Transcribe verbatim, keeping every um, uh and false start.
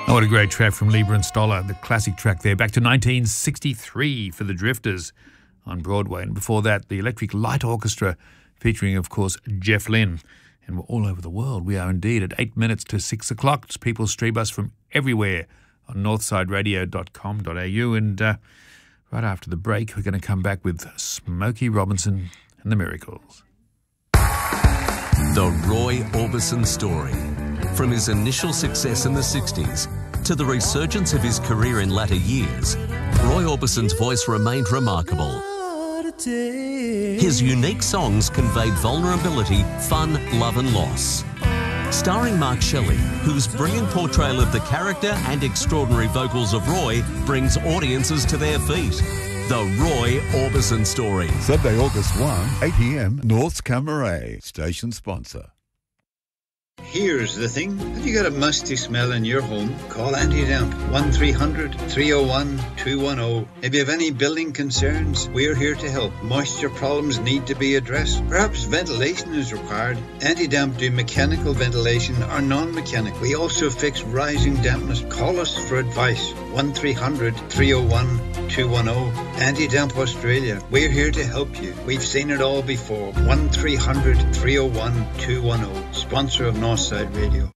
Oh, what a great track from Lieber and Stoller, the classic track there. Back to nineteen sixty-three for the Drifters on Broadway. And before that, the Electric Light Orchestra featuring, of course, Jeff Lynne. And we're all over the world. We are indeed at eight minutes to six o'clock. People stream us from everywhere on northside radio dot com dot a u. And uh, right after the break, we're going to come back with Smokey Robinson and the Miracles. The Roy Orbison story. From his initial success in the sixties to the resurgence of his career in latter years, Roy Orbison's voice remained remarkable. His unique songs conveyed vulnerability, fun, love and loss. Starring Mark Shelley, whose brilliant portrayal of the character and extraordinary vocals of Roy brings audiences to their feet. The Roy Orbison story. Sunday, August first, eight p m, North's Camaret, station sponsor. Here's the thing. Have you got a musty smell in your home? Call Anti-Damp, one three hundred, three oh one, two one oh. If you have any building concerns, we're here to help. Moisture problems need to be addressed. Perhaps ventilation is required. Anti-Damp do mechanical ventilation or non-mechanical. We also fix rising dampness. Call us for advice. one three hundred, three oh one, two one oh. Anti-Damp Australia. We're here to help you. We've seen it all before. one three hundred, three oh one, two one oh. Sponsor of Northside Radio.